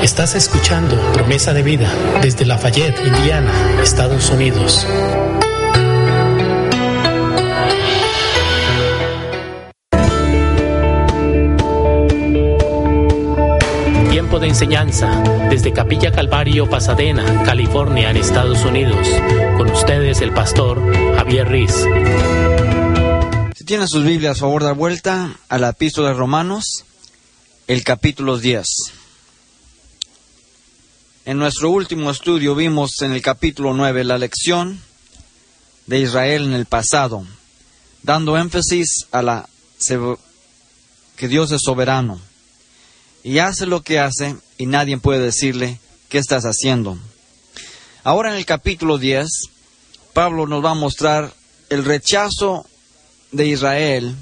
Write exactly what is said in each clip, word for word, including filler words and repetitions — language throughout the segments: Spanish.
Estás escuchando Promesa de Vida desde Lafayette, Indiana, Estados Unidos. Tiempo de enseñanza desde Capilla Calvario, Pasadena, California, en Estados Unidos. Con ustedes el pastor Javier Riz. Si tienen sus Biblias, a favor, dar vuelta a la Epístola de Romanos, el capítulo diez. En nuestro último estudio vimos en el capítulo nueve la lección de Israel en el pasado, dando énfasis a la que Dios es soberano y hace lo que hace y nadie puede decirle qué estás haciendo. Ahora en el capítulo diez, Pablo nos va a mostrar el rechazo de Israel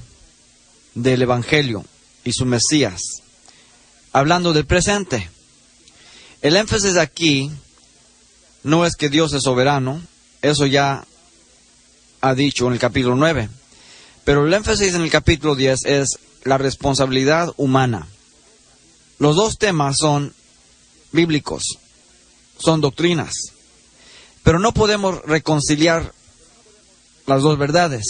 del Evangelio y su Mesías, hablando del presente. El énfasis aquí no es que Dios es soberano, eso ya ha dicho en el capítulo nueve, pero el énfasis en el capítulo diez es la responsabilidad humana. Los dos temas son bíblicos, son doctrinas, pero no podemos reconciliar las dos verdades.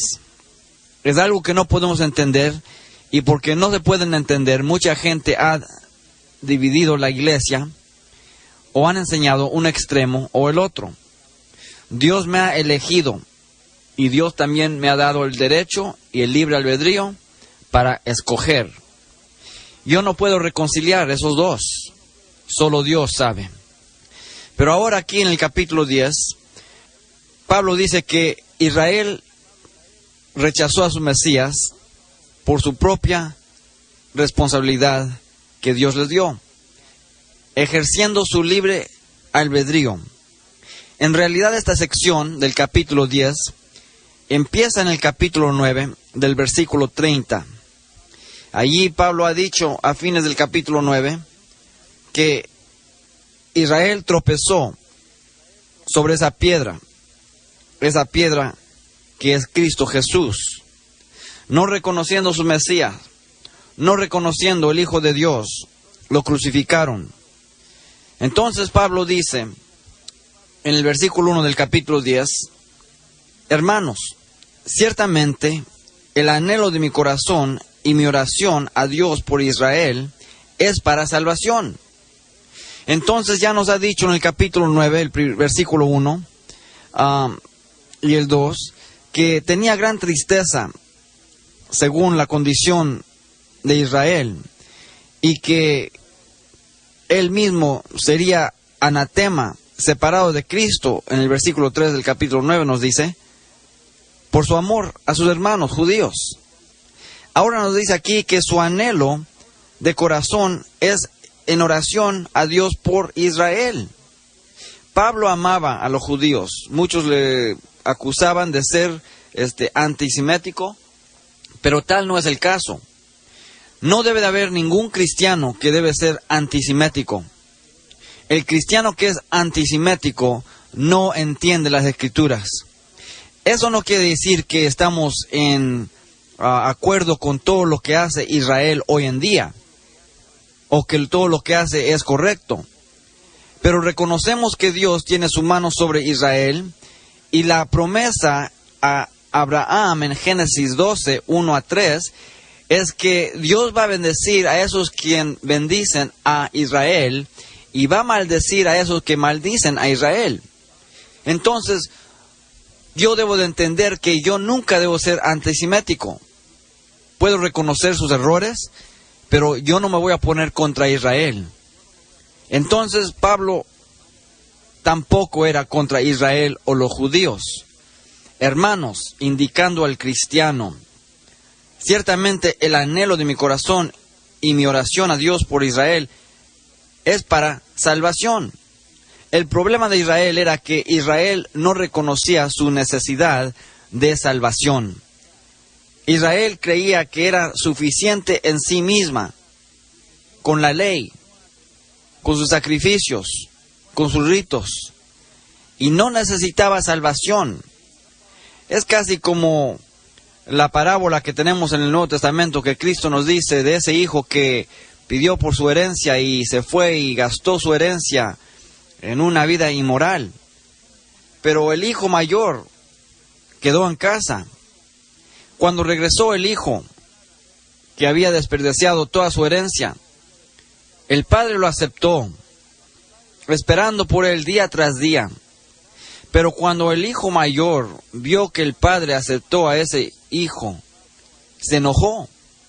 Es algo que no podemos entender, y porque no se pueden entender, mucha gente ha dividido la iglesia o han enseñado un extremo o el otro. Dios me ha elegido y Dios también me ha dado el derecho y el libre albedrío para escoger. Yo no puedo reconciliar esos dos, solo Dios sabe. Pero ahora aquí en el capítulo diez, Pablo dice que Israel rechazó a su Mesías por su propia responsabilidad que Dios les dio, ejerciendo su libre albedrío. En realidad esta sección del capítulo diez empieza en el capítulo nueve del versículo treinta. Allí Pablo ha dicho a fines del capítulo nueve que Israel tropezó sobre esa piedra, esa piedra que es Cristo Jesús, no reconociendo su Mesías, no reconociendo el Hijo de Dios, lo crucificaron. Entonces Pablo dice en el versículo uno del capítulo diez, hermanos, ciertamente el anhelo de mi corazón y mi oración a Dios por Israel es para salvación. Entonces ya nos ha dicho en el capítulo nueve, el versículo uno um, y el dos, que tenía gran tristeza según la condición de Israel y que él mismo sería anatema, separado de Cristo. En el versículo tres del capítulo nueve nos dice, por su amor a sus hermanos judíos. Ahora nos dice aquí que su anhelo de corazón es en oración a Dios por Israel. Pablo amaba a los judíos. Muchos le acusaban de ser este, antisemético, pero tal no es el caso. No debe de haber ningún cristiano que debe ser antisemético. El cristiano que es antisemético no entiende las Escrituras. Eso no quiere decir que estamos en uh, acuerdo con todo lo que hace Israel hoy en día, o que todo lo que hace es correcto. Pero reconocemos que Dios tiene su mano sobre Israel, y la promesa a Abraham en Génesis doce, uno a tres, es que Dios va a bendecir a esos quien bendicen a Israel y va a maldecir a esos que maldicen a Israel. Entonces, yo debo de entender que yo nunca debo ser antisemético. Puedo reconocer sus errores, pero yo no me voy a poner contra Israel. Entonces, Pablo tampoco era contra Israel o los judíos. Hermanos, indicando al cristiano, ciertamente el anhelo de mi corazón y mi oración a Dios por Israel es para salvación. El problema de Israel era que Israel no reconocía su necesidad de salvación. Israel creía que era suficiente en sí misma, con la ley, con sus sacrificios, con sus ritos, y no necesitaba salvación. Es casi como la parábola que tenemos en el Nuevo Testamento, que Cristo nos dice de ese hijo que pidió por su herencia y se fue y gastó su herencia en una vida inmoral. Pero el hijo mayor quedó en casa. Cuando regresó el hijo, que había desperdiciado toda su herencia, el padre lo aceptó, esperando por él día tras día. Pero cuando el hijo mayor vio que el padre aceptó a ese hijo, se enojó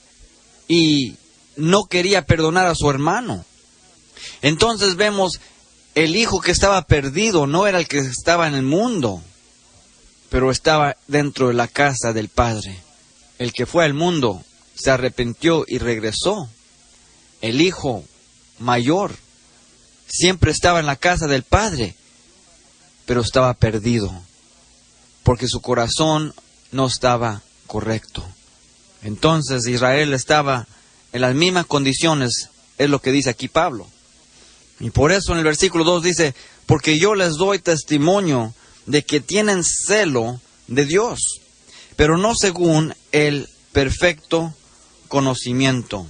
y no quería perdonar a su hermano. Entonces vemos el hijo que estaba perdido, no era el que estaba en el mundo, pero estaba dentro de la casa del padre. El que fue al mundo se arrepintió y regresó. El hijo mayor siempre estaba en la casa del padre, pero estaba perdido, porque su corazón no estaba correcto. Entonces Israel estaba en las mismas condiciones, es lo que dice aquí Pablo. Y por eso en el versículo dos dice, porque yo les doy testimonio de que tienen celo de Dios, pero no según el perfecto conocimiento.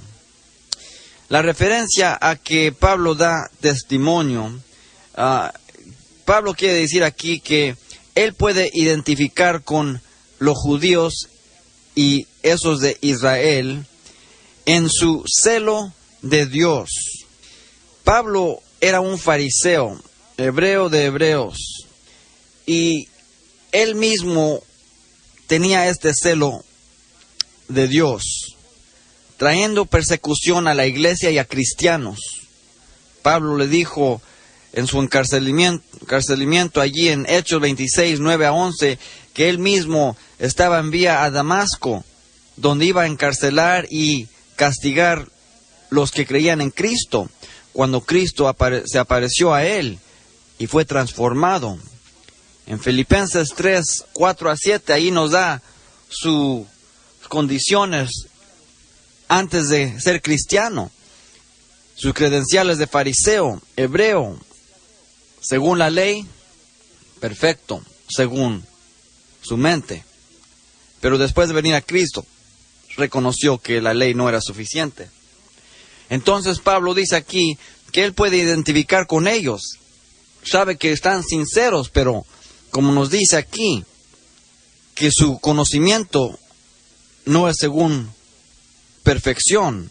La referencia a que Pablo da testimonio, uh, Pablo quiere decir aquí que él puede identificar con los judíos y esos de Israel en su celo de Dios. Pablo era un fariseo, hebreo de hebreos, y él mismo tenía este celo de Dios, trayendo persecución a la iglesia y a cristianos. Pablo le dijo en su encarcelamiento, encarcelamiento allí en Hechos veintiséis, nueve a once, que él mismo estaba en vía a Damasco, donde iba a encarcelar y castigar los que creían en Cristo, cuando Cristo apare- se apareció a él y fue transformado. En Filipenses tres, cuatro a siete, ahí nos da sus condiciones antes de ser cristiano, sus credenciales de fariseo, hebreo, según la ley, perfecto, según su mente. Pero después de venir a Cristo, reconoció que la ley no era suficiente. Entonces Pablo dice aquí que él puede identificar con ellos. Sabe que están sinceros, pero como nos dice aquí, que su conocimiento no es según perfección,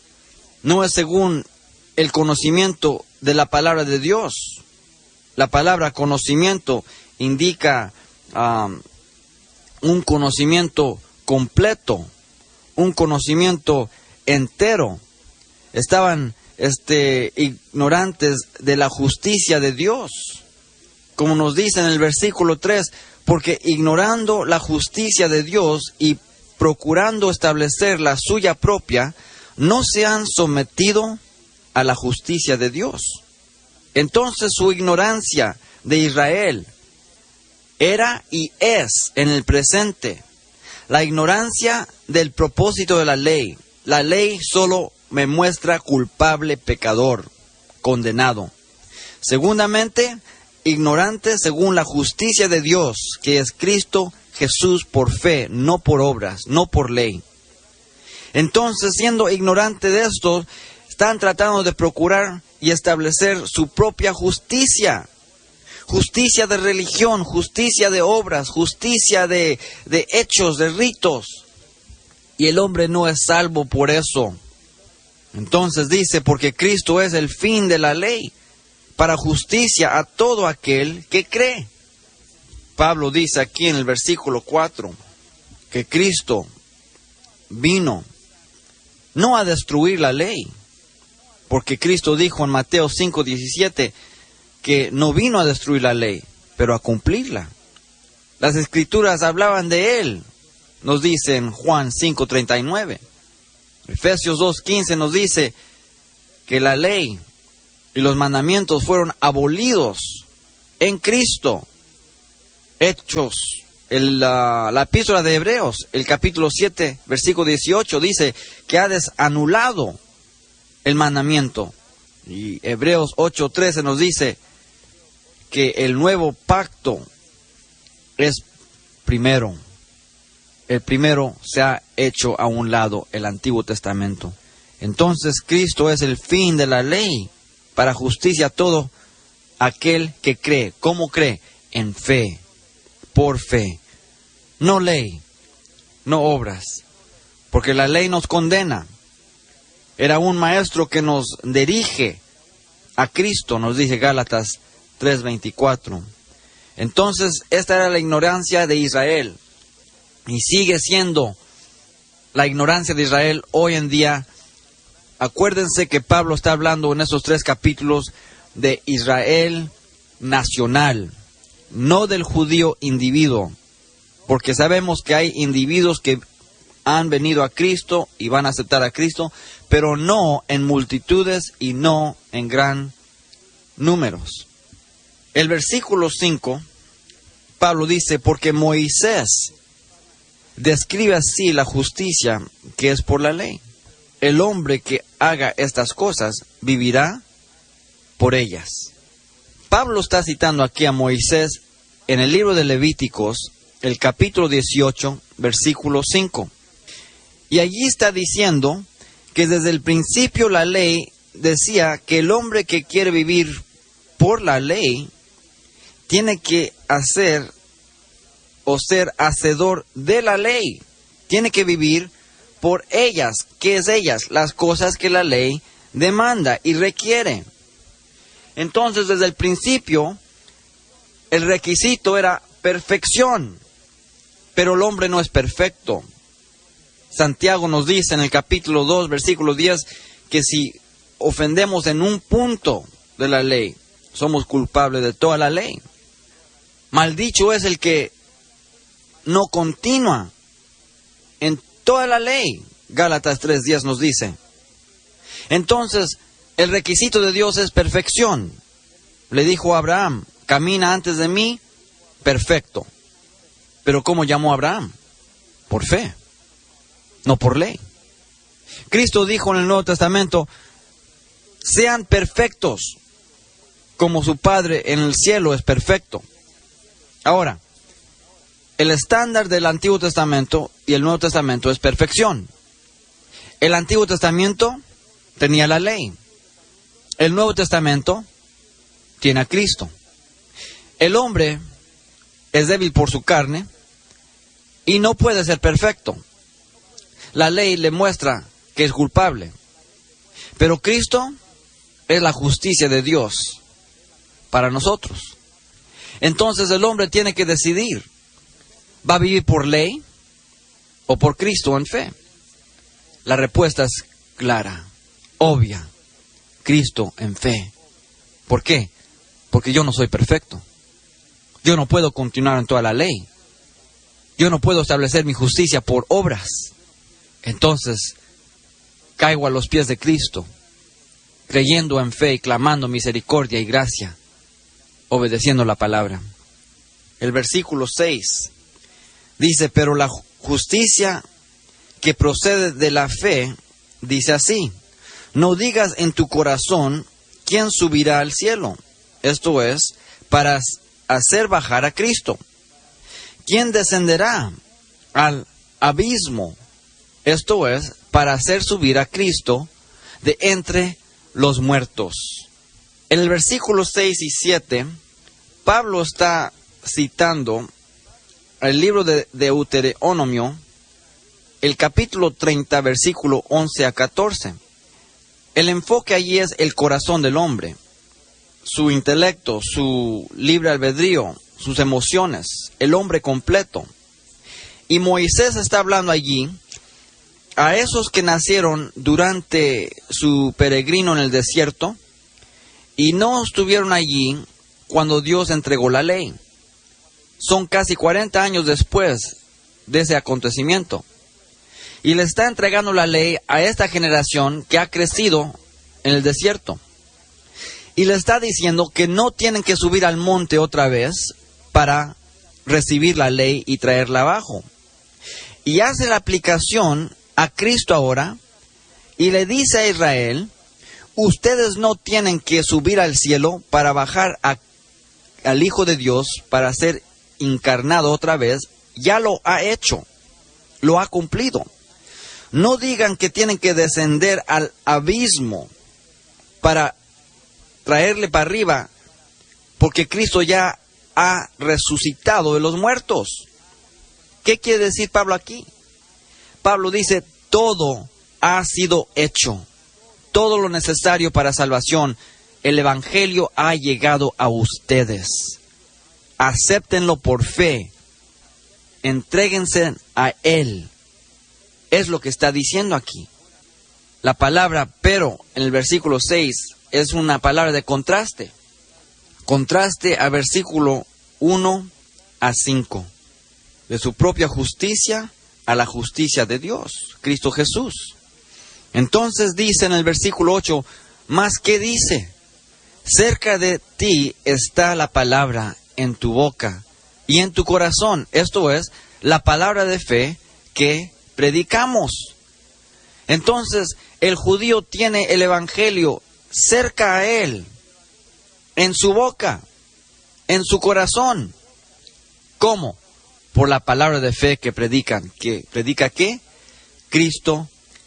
no es según el conocimiento de la palabra de Dios. La palabra conocimiento indica um, un conocimiento completo, un conocimiento entero. Estaban este, ignorantes de la justicia de Dios, como nos dice en el versículo tres, porque ignorando la justicia de Dios y procurando establecer la suya propia, no se han sometido a la justicia de Dios. Entonces su ignorancia de Israel era y es en el presente la ignorancia del propósito de la ley. La ley solo me muestra culpable, pecador, condenado. Segundamente, ignorante según la justicia de Dios, que es Cristo Jesús por fe, no por obras, no por ley. Entonces, siendo ignorante de esto, están tratando de procurar y establecer su propia justicia. Justicia de religión, justicia de obras, justicia de, de hechos, de ritos. Y el hombre no es salvo por eso. Entonces dice, porque Cristo es el fin de la ley, para justicia a todo aquel que cree. Pablo dice aquí en el versículo cuatro, que Cristo vino no a destruir la ley, porque Cristo dijo en Mateo cinco diecisiete, que no vino a destruir la ley, pero a cumplirla. Las Escrituras hablaban de Él, nos dice en Juan cinco treinta y nueve. Efesios dos quince nos dice que la ley y los mandamientos fueron abolidos en Cristo. Hechos, el, la, la epístola de Hebreos, el capítulo siete, versículo dieciocho, dice que ha desanulado el mandamiento. Y Hebreos ocho trece nos dice que el nuevo pacto es primero. El primero se ha hecho a un lado, el Antiguo Testamento. Entonces Cristo es el fin de la ley para justicia a todo aquel que cree. ¿Cómo cree? En fe, por fe. No ley, no obras, porque la ley nos condena. Era un maestro que nos dirige a Cristo, nos dice Gálatas tres veinticuatro. Entonces, esta era la ignorancia de Israel, y sigue siendo la ignorancia de Israel hoy en día. Acuérdense que Pablo está hablando en esos tres capítulos de Israel nacional, no del judío individuo, porque sabemos que hay individuos que han venido a Cristo y van a aceptar a Cristo, pero no en multitudes y no en gran números. El versículo cinco, Pablo dice, porque Moisés describe así la justicia que es por la ley. El hombre que haga estas cosas vivirá por ellas. Pablo está citando aquí a Moisés en el libro de Levíticos, el capítulo dieciocho, versículo cinco. Y allí está diciendo que desde el principio la ley decía que el hombre que quiere vivir por la ley tiene que hacer o ser hacedor de la ley. Tiene que vivir por ellas. ¿Qué es ellas? Las cosas que la ley demanda y requiere. Entonces, desde el principio, el requisito era perfección. Pero el hombre no es perfecto. Santiago nos dice en el capítulo dos, versículo diez, que si ofendemos en un punto de la ley, somos culpables de toda la ley. Maldicho es el que no continúa en toda la ley. Gálatas tres diez nos dice. Entonces, el requisito de Dios es perfección. Le dijo a Abraham, camina antes de mí, perfecto. Pero ¿cómo llamó a Abraham? Por fe, no por ley. Cristo dijo en el Nuevo Testamento, sean perfectos, como su Padre en el cielo es perfecto. Ahora, el estándar del Antiguo Testamento y el Nuevo Testamento es perfección. El Antiguo Testamento tenía la ley. El Nuevo Testamento tiene a Cristo. El hombre es débil por su carne y no puede ser perfecto. La ley le muestra que es culpable. Pero Cristo es la justicia de Dios para nosotros. Entonces el hombre tiene que decidir, ¿va a vivir por ley o por Cristo en fe? La respuesta es clara, obvia. Cristo en fe. ¿Por qué? Porque yo no soy perfecto. Yo no puedo continuar en toda la ley. Yo no puedo establecer mi justicia por obras. Entonces, caigo a los pies de Cristo, creyendo en fe y clamando misericordia y gracia, obedeciendo la palabra. El versículo seis dice, pero la justicia que procede de la fe, dice así, no digas en tu corazón, ¿quién subirá al cielo? Esto es, para hacer bajar a Cristo. ¿Quién descenderá al abismo? Esto es, para hacer subir a Cristo de entre los muertos. En el versículo seis y siete, Pablo está citando el libro de Deuteronomio, el capítulo treinta, versículo once a catorce. El enfoque allí es el corazón del hombre, su intelecto, su libre albedrío, sus emociones, el hombre completo. Y Moisés está hablando allí a esos que nacieron durante su peregrino en el desierto y no estuvieron allí cuando Dios entregó la ley. Son casi cuarenta años después de ese acontecimiento. Y le está entregando la ley a esta generación que ha crecido en el desierto. Y le está diciendo que no tienen que subir al monte otra vez para recibir la ley y traerla abajo. Y hace la aplicación a Cristo ahora y le dice a Israel, ustedes no tienen que subir al cielo para bajar a, al Hijo de Dios para ser encarnado otra vez. Ya lo ha hecho, lo ha cumplido. No digan que tienen que descender al abismo para traerle para arriba, porque Cristo ya ha resucitado de los muertos. ¿Qué quiere decir Pablo aquí? Pablo dice, todo ha sido hecho, todo lo necesario para salvación. El Evangelio ha llegado a ustedes. Acéptenlo por fe. Entréguense a Él. Es lo que está diciendo aquí. La palabra pero en el versículo seis es una palabra de contraste. Contraste a versículo uno a cinco. De su propia justicia a la justicia de Dios, Cristo Jesús. Entonces dice en el versículo ocho, ¿más qué dice? Cerca de ti está la palabra en tu boca y en tu corazón. Esto es, la palabra de fe que predicamos. Entonces, el judío tiene el Evangelio cerca a él, en su boca, en su corazón. ¿Cómo? Por la palabra de fe que predican. ¿Qué? ¿Predica qué? Cristo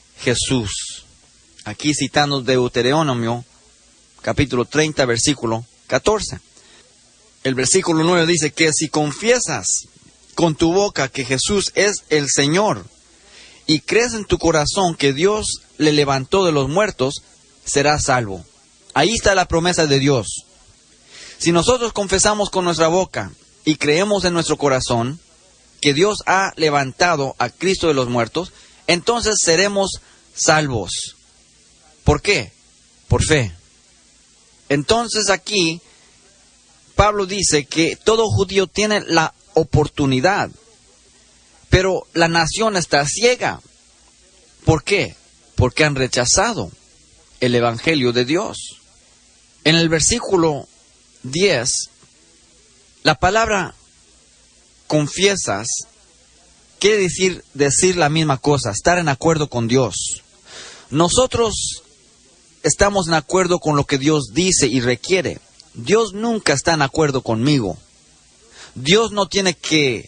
Jesús. Aquí citando Deuteronomio, capítulo treinta, versículo catorce. El versículo nueve dice que si confiesas con tu boca que Jesús es el Señor y crees en tu corazón que Dios le levantó de los muertos, serás salvo. Ahí está la promesa de Dios. Si nosotros confesamos con nuestra boca y creemos en nuestro corazón que Dios ha levantado a Cristo de los muertos, entonces seremos salvos. ¿Por qué? Por fe. Entonces aquí Pablo dice que todo judío tiene la oportunidad, pero la nación está ciega. ¿Por qué? Porque han rechazado el Evangelio de Dios. En el versículo diez, la palabra confiesas quiere decir decir la misma cosa, estar en acuerdo con Dios. Nosotros estamos en acuerdo con lo que Dios dice y requiere. Dios nunca está en acuerdo conmigo. Dios no tiene que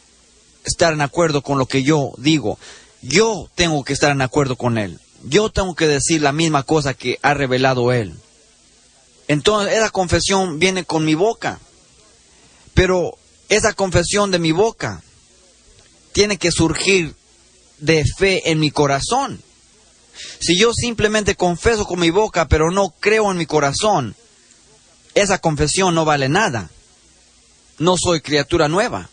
estar en acuerdo con lo que yo digo. Yo tengo que estar en acuerdo con Él. Yo tengo que decir la misma cosa que ha revelado Él. Entonces esa confesión viene con mi boca. Pero esa confesión de mi boca tiene que surgir de fe en mi corazón. Si yo simplemente confeso con mi boca, pero no creo en mi corazón, esa confesión no vale nada. No soy criatura nueva.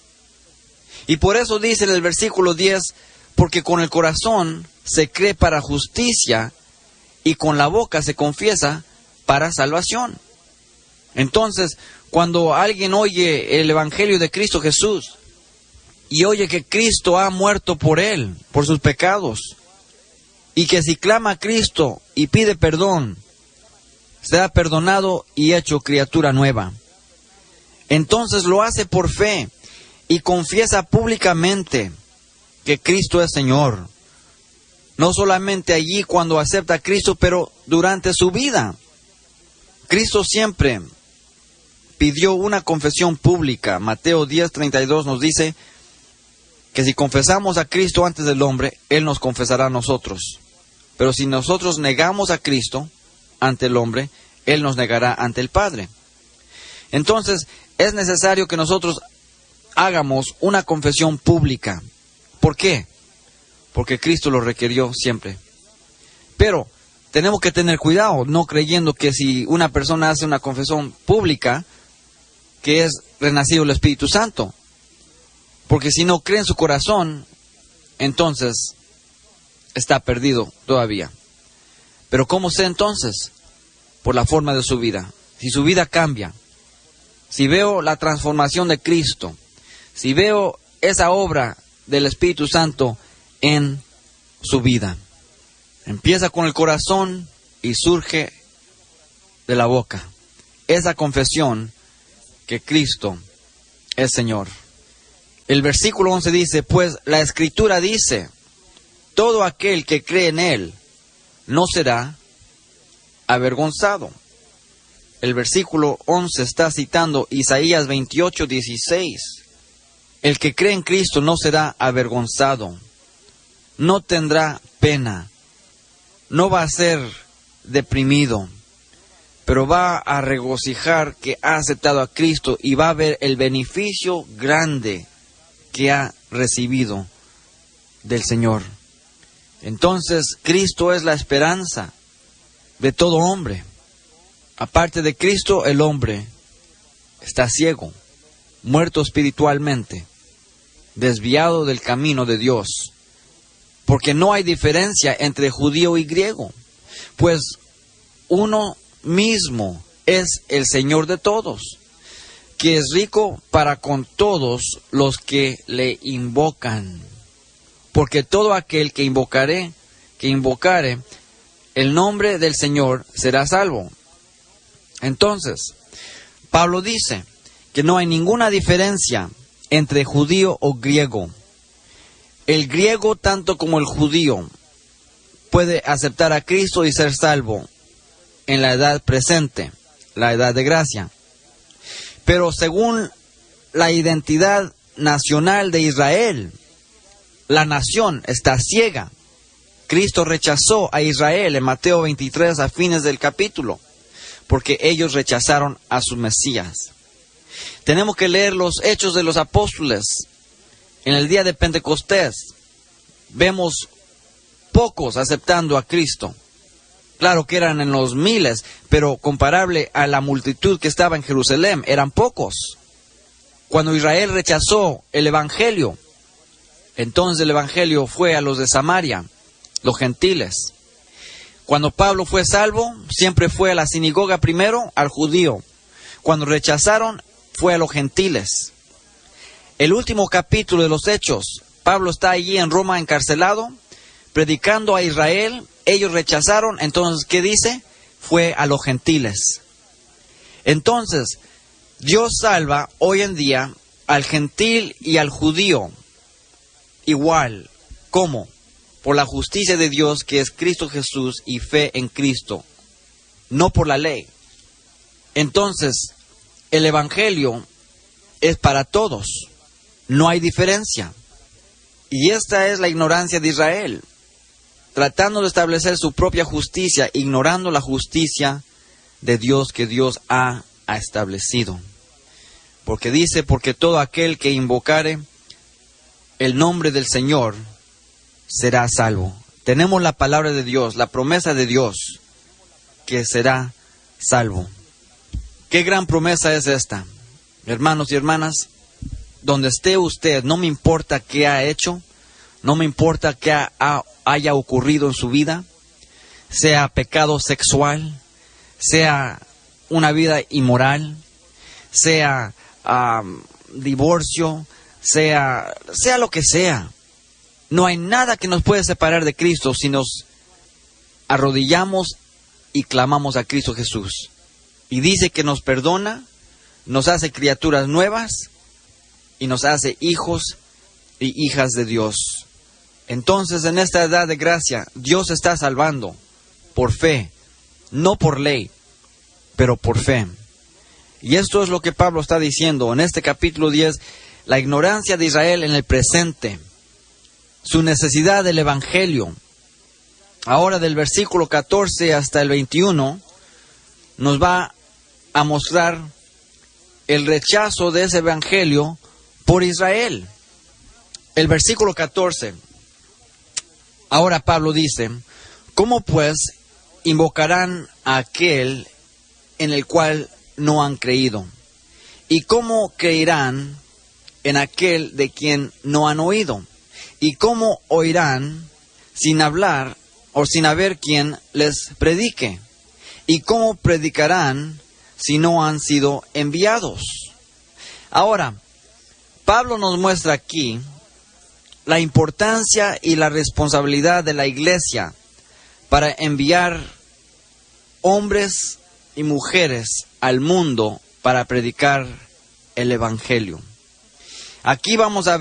Y por eso dice en el versículo diez, porque con el corazón se cree para justicia y con la boca se confiesa para salvación. Entonces, cuando alguien oye el Evangelio de Cristo Jesús y oye que Cristo ha muerto por él, por sus pecados, y que si clama a Cristo y pide perdón, será perdonado y hecho criatura nueva. Entonces lo hace por fe y confiesa públicamente que Cristo es Señor. No solamente allí cuando acepta a Cristo, pero durante su vida. Cristo siempre pidió una confesión pública. Mateo diez, treinta y dos nos dice que si confesamos a Cristo antes del hombre, Él nos confesará a nosotros. Pero si nosotros negamos a Cristo ante el hombre, Él nos negará ante el Padre. Entonces, es necesario que nosotros hagamos una confesión pública. ¿Por qué? Porque Cristo lo requirió siempre. Pero tenemos que tener cuidado, no creyendo que si una persona hace una confesión pública, que es renacido el Espíritu Santo. Porque si no cree en su corazón, entonces está perdido todavía. Pero ¿cómo sé entonces? Por la forma de su vida. Si su vida cambia, si veo la transformación de Cristo, si veo esa obra del Espíritu Santo en su vida. Empieza con el corazón y surge de la boca. Esa confesión que Cristo es Señor. El versículo once dice, pues la Escritura dice, todo aquel que cree en Él no será avergonzado. El versículo once está citando Isaías veintiocho, dieciséis. El que cree en Cristo no será avergonzado, no tendrá pena, no va a ser deprimido, pero va a regocijar que ha aceptado a Cristo y va a ver el beneficio grande que ha recibido del Señor. Entonces, Cristo es la esperanza de todo hombre. Aparte de Cristo, el hombre está ciego, muerto espiritualmente, desviado del camino de Dios, porque no hay diferencia entre judío y griego, pues uno mismo es el Señor de todos, que es rico para con todos los que le invocan. Porque todo aquel que invocare, que invocare el nombre del Señor será salvo. Entonces, Pablo dice que no hay ninguna diferencia entre judío o griego. El griego, tanto como el judío, puede aceptar a Cristo y ser salvo en la edad presente, la edad de gracia. Pero según la identidad nacional de Israel, la nación está ciega. Cristo rechazó a Israel en Mateo veintitrés a fines del capítulo, porque ellos rechazaron a su Mesías. Tenemos que leer los Hechos de los Apóstoles. En el día de Pentecostés vemos pocos aceptando a Cristo. Claro que eran en los miles, pero comparable a la multitud que estaba en Jerusalén, eran pocos. Cuando Israel rechazó el Evangelio, entonces el Evangelio fue a los de Samaria, los gentiles. Cuando Pablo fue salvo, siempre fue a la sinagoga primero, al judío. Cuando rechazaron, fue a los gentiles. El último capítulo de los Hechos, Pablo está allí en Roma encarcelado, predicando a Israel. Ellos rechazaron, entonces, ¿qué dice? Fue a los gentiles. Entonces, Dios salva hoy en día al gentil y al judío igual. ¿Cómo? Por la justicia de Dios, que es Cristo Jesús, y fe en Cristo, no por la ley. Entonces, el Evangelio es para todos, no hay diferencia. Y esta es la ignorancia de Israel, tratando de establecer su propia justicia, ignorando la justicia de Dios que Dios ha, ha establecido. Porque dice, porque todo aquel que invocare el nombre del Señor será salvo. Tenemos la palabra de Dios, la promesa de Dios, que será salvo. Qué gran promesa es esta, hermanos y hermanas. Donde esté usted, no me importa qué ha hecho, no me importa qué ha, ha, haya ocurrido en su vida, sea pecado sexual, sea una vida inmoral, sea um, divorcio, sea, sea lo que sea. No hay nada que nos puede separar de Cristo si nos arrodillamos y clamamos a Cristo Jesús. Y dice que nos perdona, nos hace criaturas nuevas y nos hace hijos y hijas de Dios. Entonces, en esta edad de gracia, Dios está salvando por fe, no por ley, pero por fe. Y esto es lo que Pablo está diciendo en este capítulo diez, la ignorancia de Israel en el presente, su necesidad del Evangelio. Ahora del versículo catorce hasta el veintiuno, nos va a mostrar el rechazo de ese Evangelio por Israel. El versículo catorce. Ahora Pablo dice, ¿cómo pues invocarán a aquel en el cual no han creído? ¿Y cómo creerán en aquel de quien no han oído? ¿Y cómo oirán sin hablar o sin haber quien les predique? ¿Y cómo predicarán si no han sido enviados? Ahora, Pablo nos muestra aquí la importancia y la responsabilidad de la iglesia para enviar hombres y mujeres al mundo para predicar el Evangelio. Aquí vamos a ver